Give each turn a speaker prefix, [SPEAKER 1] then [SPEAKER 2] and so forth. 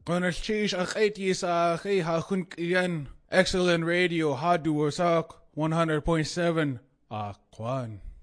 [SPEAKER 1] Konarchish akaitis akay hakun kiyan. Excellent radio hadu wasak 100.7 Akwan.